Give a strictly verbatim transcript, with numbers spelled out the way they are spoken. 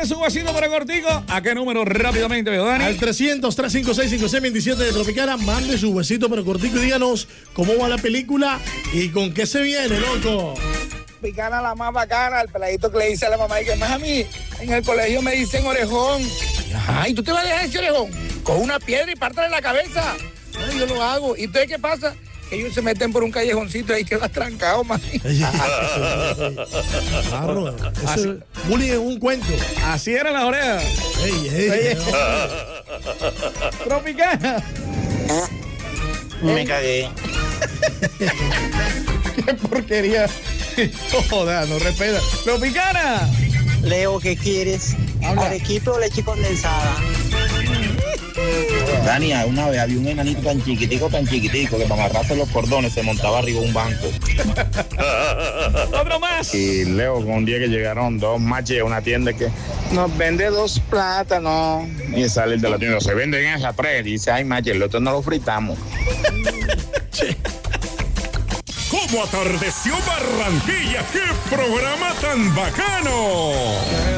mande su vasito para Cortico. ¿A qué número rápidamente, veo, Dani? Al trescientos, trescientos cincuenta y seis, cincuenta y seis veintisiete de Tropicana, mande su besito para Cortico y díganos cómo va la película y con qué se viene, loco. Tropicana la más bacana, el peladito que le dice a la mamá y que más a mí en el colegio me dicen orejón. Ay, ¿tú te vas a dejar ese orejón? Con una piedra y pártale la cabeza. Ay, yo lo hago. ¿Y entonces qué pasa? Que ellos se meten por un callejoncito y ahí quedas trancado, man. Claro, eso es bullying en un cuento. Así eran las orejas. Ey, ey, ey. Tropicana. Me cagué. Qué porquería. Joda, no respeta. Tropicana. Leo, ¿qué quieres? ¿Arequipe o leche condensada? Dani, una vez había un enanito tan chiquitico, tan chiquitico, que para amarrarse los cordones se montaba arriba de un banco. Otro más. Y Leo, con un día que llegaron dos machos a una tienda que nos vende dos plátanos. Y sale el de la tienda, se venden esas tres. Y dice, ay, macho, el otro no lo fritamos. ¿Cómo atardeció Barranquilla? ¡Qué programa tan bacano!